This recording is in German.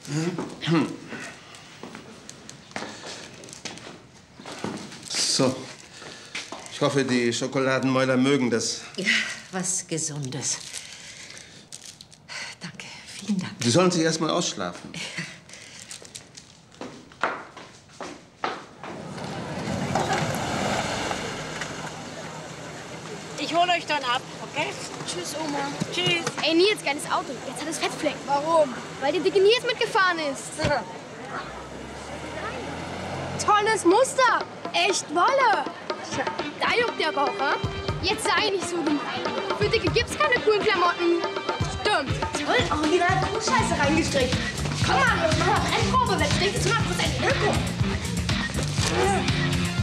So. Ich hoffe, die Schokoladenmäuler mögen das. Ja, was Gesundes. Danke, vielen Dank. Sie sollen sich erst mal ausschlafen. Ich hole euch dann ab, okay? Tschüss, Oma. Tschüss. Ey, Nils, geiles Auto. Jetzt hat es Fettflecken. Warum? Weil die dicke Nils mitgefahren ist. Tolles Muster. Echt Wolle. Da juckt der Bauch, ha? Jetzt sei nicht so dumm. Für Dicke gibt's keine coolen Klamotten. Stimmt. Toll, original Kuhscheiße reingestrichen. Komm mal, wir machen eine Brennprobe. Wenn du denkst, 100% Öko.